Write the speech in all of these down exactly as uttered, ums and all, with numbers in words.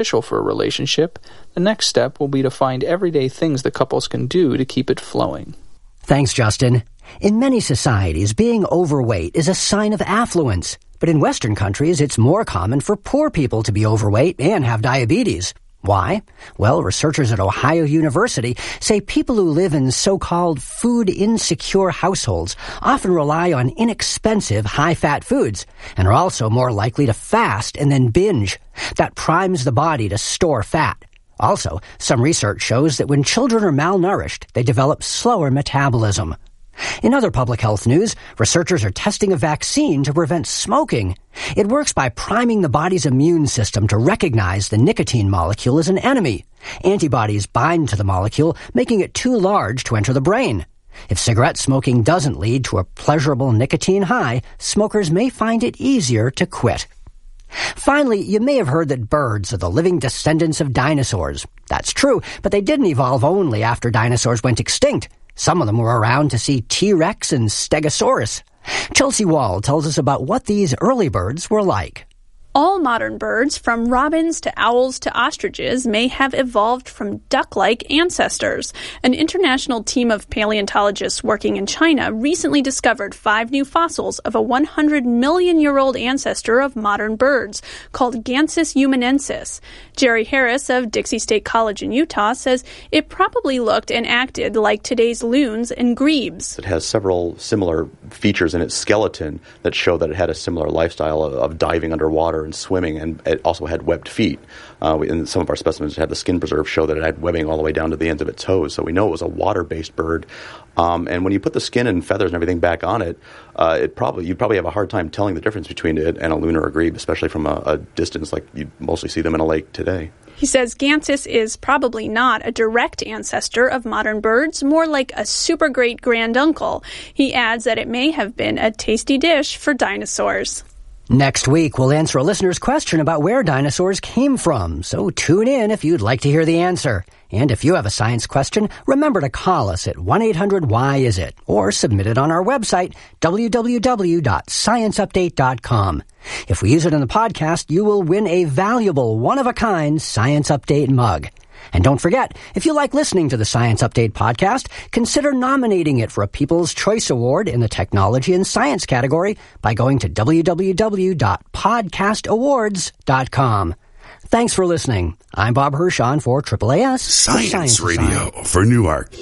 for a relationship, the next step will be to find everyday things the couples can do to keep it flowing. Thanks, Justin. In many societies, being overweight is a sign of affluence. But in Western countries, it's more common for poor people to be overweight and have diabetes. Why? Well, researchers at Ohio University say people who live in so-called food-insecure households often rely on inexpensive, high-fat foods and are also more likely to fast and then binge. That primes the body to store fat. Also, some research shows that when children are malnourished, they develop slower metabolism. In other public health news, researchers are testing a vaccine to prevent smoking. It works by priming the body's immune system to recognize the nicotine molecule as an enemy. Antibodies bind to the molecule, making it too large to enter the brain. If cigarette smoking doesn't lead to a pleasurable nicotine high, smokers may find it easier to quit. Finally, you may have heard that birds are the living descendants of dinosaurs. That's true, but they didn't evolve only after dinosaurs went extinct. Some of them were around to see T-Rex and Stegosaurus. Chelsea Wall tells us about what these early birds were like. All modern birds, from robins to owls to ostriches, may have evolved from duck-like ancestors. An international team of paleontologists working in China recently discovered five new fossils of a one hundred million year old ancestor of modern birds, called Gansis humanensis. Jerry Harris of Dixie State College in Utah says it probably looked and acted like today's loons and grebes. It has several similar features in its skeleton that show that it had a similar lifestyle of, of diving underwater and swimming, and it also had webbed feet. Uh, we, and some of our specimens had the skin preserve show that it had webbing all the way down to the ends of its toes, so we know it was a water-based bird. Um, and when you put the skin and feathers and everything back on it, uh, it probably you'd probably have a hard time telling the difference between it and a loon or a grebe, especially from a, a distance like you mostly see them in a lake today. He says Gansis is probably not a direct ancestor of modern birds, more like a super great granduncle. He adds that it may have been a tasty dish for dinosaurs. Next week, we'll answer a listener's question about where dinosaurs came from, so tune in if you'd like to hear the answer. And if you have a science question, remember to call us at one eight hundred why is it, or submit it on our website, w w w dot science update dot com. If we use it in the podcast, you will win a valuable, one-of-a-kind Science Update mug. And don't forget, if you like listening to the Science Update podcast, consider nominating it for a People's Choice Award in the Technology and Science category by going to w w w dot podcast awards dot com. Thanks for listening. I'm Bob Hirschon for Triple A S Science, Science Radio Society. for Newark.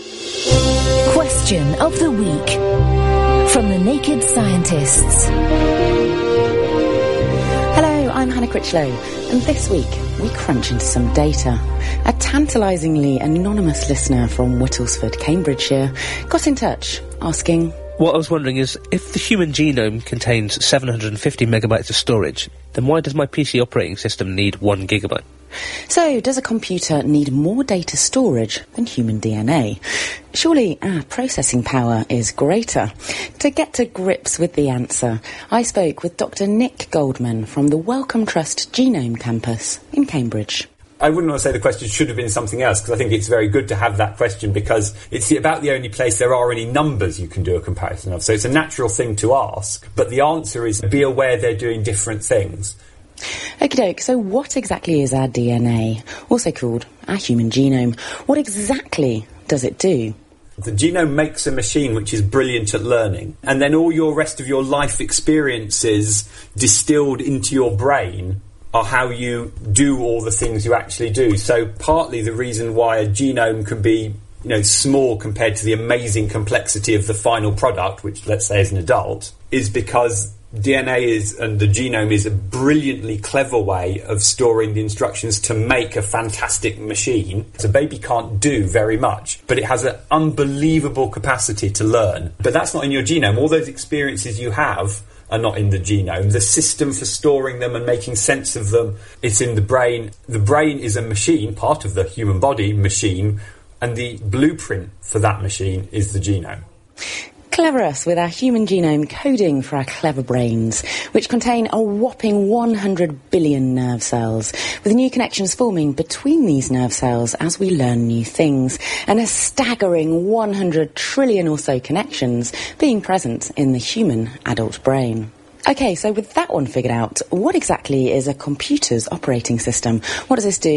Question of the week from the Naked Scientists. Hello, I'm Hannah Critchlow, and this week we crunch into some data. A tantalisingly anonymous listener from Whittlesford, Cambridgeshire, got in touch asking, what I was wondering is, if the human genome contains seven hundred fifty megabytes of storage, then why does my P C operating system need one gigabyte? So, does a computer need more data storage than human D N A? Surely our processing power is greater. To get to grips with the answer, I spoke with Doctor Nick Goldman from the Wellcome Trust Genome Campus in Cambridge. I wouldn't want to say the question should have been something else, because I think it's very good to have that question, because it's about the only place there are any numbers you can do a comparison of. So it's a natural thing to ask, but the answer is be aware they're doing different things. Okie doke, so what exactly is our D N A, also called our human genome? What exactly does it do? The genome makes a machine which is brilliant at learning, and then all your rest of your life experiences distilled into your brain are how you do all the things you actually do. So partly the reason why a genome can be, you know, small compared to the amazing complexity of the final product, which let's say is an adult, is because D N A is, and the genome is, a brilliantly clever way of storing the instructions to make a fantastic machine. So a baby can't do very much, but it has an unbelievable capacity to learn. But that's not in your genome. All those experiences you have are not in the genome. The system for storing them and making sense of them, it's in the brain. The brain is a machine, part of the human body machine, and the blueprint for that machine is the genome. Clever us with our human genome coding for our clever brains, which contain a whopping one hundred billion nerve cells, with new connections forming between these nerve cells as we learn new things, and a staggering one hundred trillion or so connections being present in the human adult brain. OK, so with that one figured out, what exactly is a computer's operating system? What does this do?